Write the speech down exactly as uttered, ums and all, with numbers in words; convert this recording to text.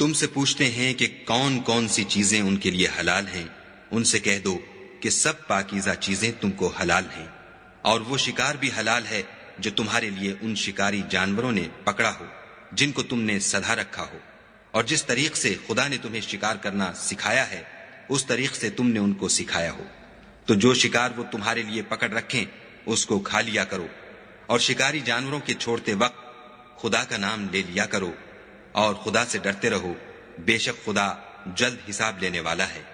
तुमसे पूछते हैं कि कौन कौन सी चीजें उनके लिए हलाल हैं। उनसे कह दो कि सब पाकीज़ा चीजें तुमको हलाल हैं, और वो शिकार भी हलाल है जो तुम्हारे लिए उन शिकारी जानवरों ने पकड़ा हो जिनको तुमने सधा रखा हो, और जिस तरीक से खुदा ने तुम्हें शिकार करना सिखाया है उस तरीक से तुमने उनको सिखाया हो। तो जो शिकार वो तुम्हारे लिए पकड़ रखें उसको खा लिया करो, और शिकारी जानवरों के छोड़ते वक्त खुदा का नाम ले लिया करो, और खुदा से डरते रहो। बेशक खुदा जल्द हिसाब लेने वाला है।